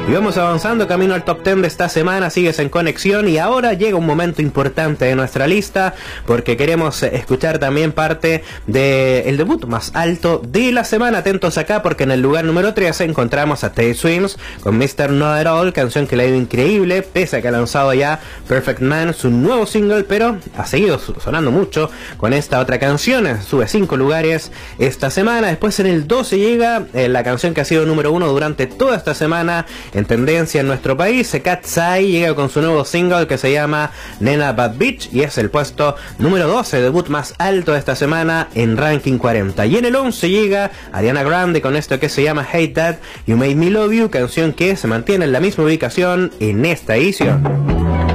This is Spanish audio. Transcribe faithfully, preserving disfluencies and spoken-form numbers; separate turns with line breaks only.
Y vamos avanzando camino al top diez de esta semana. Sigues en conexión y ahora llega un momento importante de nuestra lista, porque queremos escuchar también parte del debut más alto de la semana. Atentos acá, porque en el lugar número trece encontramos a Tay Swims con mister Not At All, canción que le ha ido increíble, pese a que ha lanzado ya Perfect Man, su nuevo single, pero ha seguido sonando mucho con esta otra canción. Sube cinco lugares esta semana. Después en el doce llega eh, la canción que ha sido número uno durante toda esta semana en tendencia en nuestro país. Katsai llega con su nuevo single que se llama Nena Bad Bitch y es el puesto número doce, debut más alto de esta semana en ranking cuarenta. Y en el once llega Ariana Grande con esto que se llama Hate That You Made Me Love You, canción que se mantiene en la misma ubicación en esta edición.